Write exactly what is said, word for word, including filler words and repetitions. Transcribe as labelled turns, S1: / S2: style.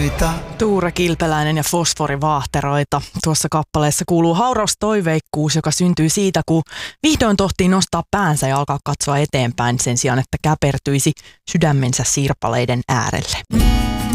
S1: verità.
S2: Tuure Kilpeläinen ja Fosforivaahteroita. Tuossa kappaleessa kuuluu hauras toiveikkuus, joka syntyy siitä, kun vihdoin tohtii nostaa päänsä ja alkaa katsoa eteenpäin sen sijaan, että käpertyisi sydämensä sirpaleiden äärelle.